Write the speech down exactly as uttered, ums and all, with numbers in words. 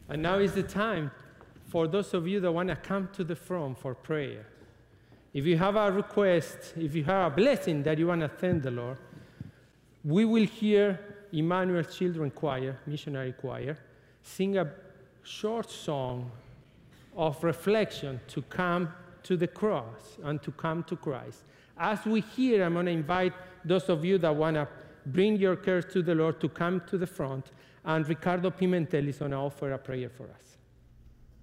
And now is the time for those of you that want to come to the front for prayer. If you have a request, if you have a blessing that you want to thank the Lord, we will hear Emmanuel Children Choir, Missionary Choir, sing a short song of reflection to come to the cross and to come to Christ. As we hear, I'm going to invite those of you that want to bring your cares to the Lord to come to the front, and Ricardo Pimentel is going to offer a prayer for us.